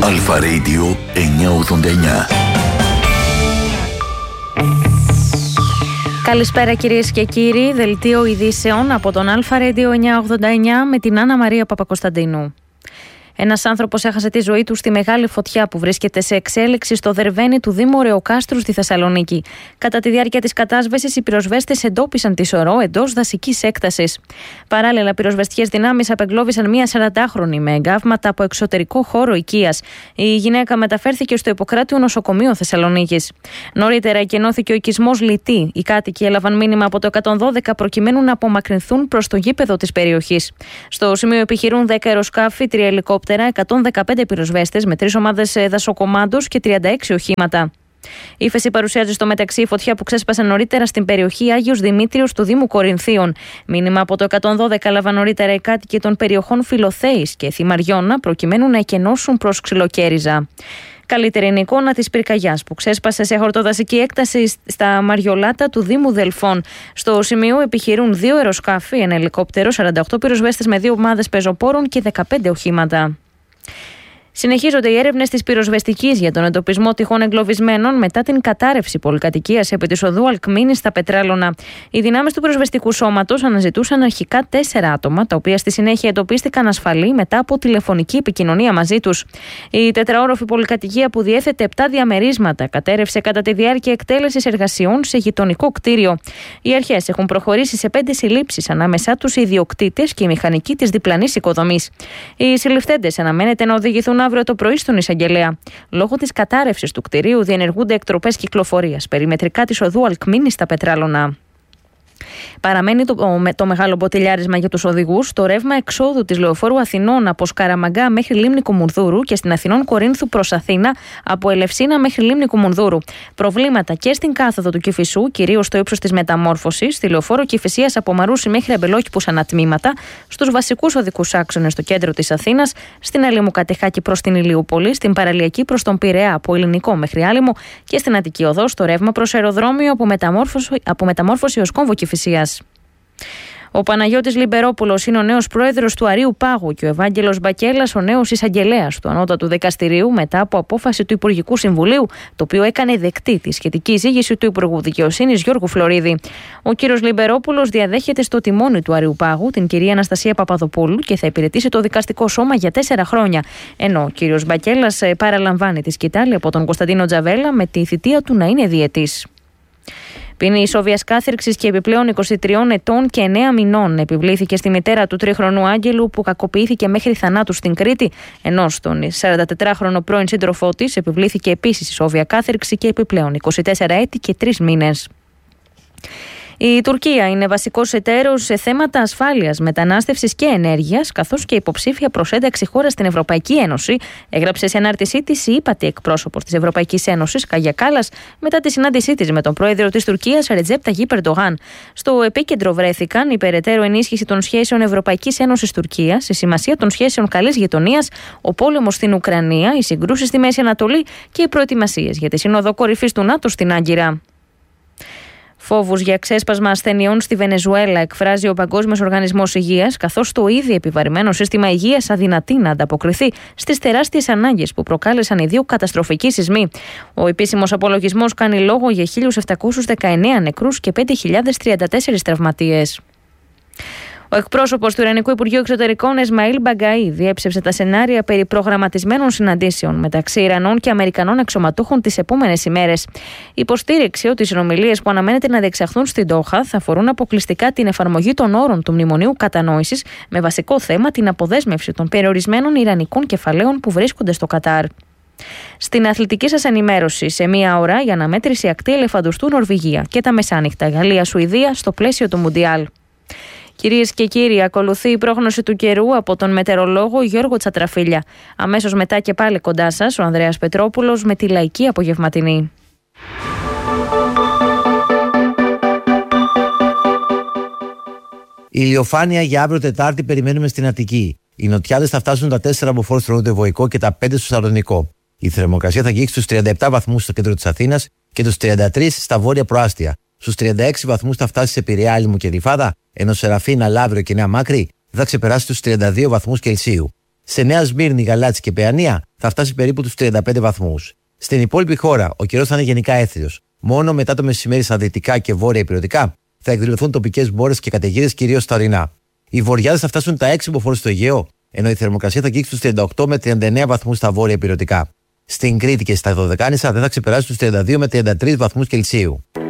Αλφα Radio 989. Καλησπέρα κυρίες και κύριοι, δελτίο ειδήσεων από τον Αλφα Radio 989 με την Άννα Μαρία Παπακοσταντίνου. Ένας άνθρωπος έχασε τη ζωή του στη μεγάλη φωτιά που βρίσκεται σε εξέλιξη στο Δερβαίνι του Δήμου Ρεοκάστρου στη Θεσσαλονίκη. Κατά τη διάρκεια της κατάσβεσης, οι πυροσβέστες εντόπισαν τη σωρό εντός δασικής έκτασης. Παράλληλα, πυροσβεστικές δυνάμεις απεγκλώβησαν μία 40χρονη με εγκάβματα από εξωτερικό χώρο οικίας. Η γυναίκα μεταφέρθηκε στο Ιπποκράτειο Νοσοκομείο Θεσσαλονίκης. Νωρίτερα εκενώθηκε ο οικισμός Λιτή. Οι κάτοικοι έλαβαν μήνυμα από το 112 προκειμένου να απομακρυνθούν προς το γήπεδο της περιοχής. Στο σημείο επιχειρούν 10 αεροσκάφη, 3 ελικόπτερα, 115 πυροσβέστες με 3 ομάδες δασοκομάντος και 36 οχήματα. Ύφεση παρουσιάζει στο μεταξύ η φωτιά που ξέσπασε νωρίτερα στην περιοχή Άγιος Δημήτριος του Δήμου Κορινθίων. Μήνυμα από το 112 έλαβαν νωρίτερα οι κάτοικοι των περιοχών Φιλοθέης και Θυμαριώνα προκειμένου να εκενώσουν προς Ξυλοκέριζα. Καλύτερη είναι η εικόνα της πυρκαγιάς που ξέσπασε σε χορτοδασική έκταση στα Μαριολάτα του Δήμου Δελφών. Στο σημείο επιχειρούν 2 αεροσκάφη, 1 ελικόπτερο, 48 πυροσβέστες με 2 ομάδες πεζοπόρων και 15 οχήματα. Συνεχίζονται οι έρευνες της πυροσβεστικής για τον εντοπισμό τυχών εγκλωβισμένων μετά την κατάρρευση πολυκατοικίας επί της οδού Αλκμήνη στα Πετράλωνα. Οι δυνάμεις του πυροσβεστικού σώματος αναζητούσαν αρχικά 4 άτομα, τα οποία στη συνέχεια εντοπίστηκαν ασφαλή μετά από τηλεφωνική επικοινωνία μαζί τους. Η 4όροφη πολυκατοικία που διέθετε 7 διαμερίσματα κατέρευσε κατά τη διάρκεια εκτέλεσης εργασιών σε γειτονικό κτίριο. Οι αρχές έχουν προχωρήσει σε 5 συλλήψεις, ανάμεσά τους οι ιδιοκτήτες και οι μηχανικοί της διπλανής οικοδομής. Οι συλληφθέντες αναμένεται να οδηγηθούν αύριο το πρωί στον εισαγγελέα. Λόγω της κατάρρευσης του κτηρίου διενεργούνται εκτροπές κυκλοφορίας περιμετρικά της οδού Αλκμήνη στα Πετράλωνα. Παραμένει το μεγάλο μποτιλιάρισμα για τους οδηγούς. Το ρεύμα εξόδου της λεωφόρου Αθηνών από Σκαραμαγκά μέχρι Λίμνη Κουμουνδούρου και στην Αθηνών Κορίνθου προς Αθήνα από Ελευσίνα μέχρι Λίμνη Κουμουνδούρου. Προβλήματα και στην κάθοδο του Κηφισού, κυρίως στο ύψος της Μεταμόρφωσης, στη λεωφόρο Κηφισίας από Μαρούσι μέχρι Αμπελόκηπους ανατμήματα, στους βασικούς οδικούς άξονες στο κέντρο της Αθήνας, στην Αλήμου Κατεχάκη προς την Ηλιούπολη, στην Παραλιακή προς τον Πειραιά από Ελληνικό μέχρι Άλυμο και στην Αττική Οδό στο ρεύμα προς αεροδρόμιο από Μεταμόρφωση ως Κόμβο Κηφισίας. Ο Παναγιώτης Λιμπερόπουλος είναι ο νέος πρόεδρος του Αρείου Πάγου και ο Ευάγγελος Μπακέλας ο νέος εισαγγελέας του Ανώτατου Δικαστηρίου μετά από απόφαση του Υπουργικού Συμβουλίου, το οποίο έκανε δεκτή τη σχετική εισήγηση του Υπουργού Δικαιοσύνης Γιώργου Φλωρίδη. Ο κύριος Λιμπερόπουλος διαδέχεται στο τιμόνι του Αρείου Πάγου την κυρία Αναστασία Παπαδοπούλου και θα υπηρετήσει το δικαστικό σώμα για 4 χρόνια. Ενώ ο κύριος Μπακέλας παραλαμβάνει τη σκητάλη από τον Κωνσταντίνο Τζαβέλα με τη θητεία του να είναι διετής. Ποινή ισόβιας κάθυρξης και επιπλέον 23 ετών και 9 μηνών επιβλήθηκε στη μητέρα του 3χρονου Άγγελου που κακοποιήθηκε μέχρι θανάτου στην Κρήτη, ενώ στον 44χρονο πρώην σύντροφό της επιβλήθηκε επίσης ισόβια κάθυρξη και επιπλέον 24 έτη και 3 μήνες. Η Τουρκία είναι βασικός εταίρος σε θέματα ασφάλειας, μετανάστευσης και ενέργειας, καθώς και υποψήφια προς ένταξη χώρα στην Ευρωπαϊκή Ένωση, έγραψε σε ανάρτησή της η ύπατη εκπρόσωπος της Ευρωπαϊκής Ένωσης, Κάγια Κάλλας, μετά τη συνάντησή της με τον πρόεδρο της Τουρκίας, Ρετζέπ Ταγίπ Ερντογάν. Στο επίκεντρο βρέθηκαν η περαιτέρω ενίσχυση των σχέσεων Ευρωπαϊκής Ένωσης-Τουρκίας, η σημασία των σχέσεων καλής γειτονίας, ο πόλεμος στην Ουκρανία, οι συγκρούσεις στη Μέση Ανατολή και οι προετοιμασίες για τη Σύνοδο Κορυφής του ΝΑΤΟ στην Άγκυρα. Φόβους για ξέσπασμα ασθενειών στη Βενεζουέλα εκφράζει ο Παγκόσμιος Οργανισμός Υγείας, καθώς το ήδη επιβαρημένο σύστημα υγείας αδυνατεί να ανταποκριθεί στις τεράστιες ανάγκες που προκάλεσαν οι 2 καταστροφικοί σεισμοί. Ο επίσημος απολογισμός κάνει λόγο για 1.719 νεκρούς και 5.034 τραυματίες. Ο εκπρόσωπος του Ιρανικού Υπουργείου Εξωτερικών, Εσμαήλ Μπαγκαή, διέψευσε τα σενάρια περί προγραμματισμένων συναντήσεων μεταξύ Ιρανών και Αμερικανών αξιωματούχων τις επόμενες ημέρες. Υποστήριξε ότι οι συνομιλίες που αναμένεται να διεξαχθούν στην Ντόχα θα αφορούν αποκλειστικά την εφαρμογή των όρων του Μνημονίου Κατανόησης, με βασικό θέμα την αποδέσμευση των περιορισμένων ιρανικών κεφαλαίων που βρίσκονται στο Κατάρ. Στην αθλητική σας ενημέρωση, σε 1 ώρα η αναμέτρηση ακτή ελεφαντοστού Νορβηγία και τα μεσάνυχτα Γαλλία-Σουηδία στο πλαίσιο του Μουντιάλ. Κυρίες και κύριοι, ακολουθεί η πρόγνωση του καιρού από τον μετεωρολόγο Γιώργο Τσατραφίλια. Αμέσως μετά και πάλι κοντά σας ο Ανδρέας Πετρόπουλος με τη λαϊκή απογευματινή. Η ηλιοφάνεια για αύριο Τετάρτη περιμένουμε στην Αττική. Οι νοτιάδες θα φτάσουν τα 4 μποφόρ στο νοτιοβοϊκό και τα 5 στο Σαλονικό. Η θερμοκρασία θα αγγίξει στους 37 βαθμούς στο κέντρο της Αθήνας και τους 33 στα βόρεια προάστια. Στους 36 βαθμούς θα φτάσει σε Πειραιά, Άλυμο και Γλυφάδα, ενώ Σεραφίνα, Λαύριο και Νέα Μάκρη θα ξεπεράσει τους 32 βαθμούς Κελσίου. Σε Νέα Σμύρνη, Γαλάτσι και Παιανία θα φτάσει περίπου τους 35 βαθμούς. Στην υπόλοιπη χώρα ο καιρός θα είναι γενικά έθριος. Μόνο μετά το μεσημέρι στα δυτικά και βόρεια ηπειρωτικά θα εκδηλωθούν τοπικές μπόρες και καταιγίδες, κυρίως στα ορεινά. Οι βοριάδες θα φτάσουν τα 6 μποφόρ στο Αιγαίο, ενώ η θερμοκρασία θα αγγίξει τους 38 με 39 βαθμούς στα βόρεια ηπειρωτικά. Στην Κρήτη και στα Δωδεκάνησα δεν θα ξεπεράσει τους 32 με 33 βαθμούς Κελσίου.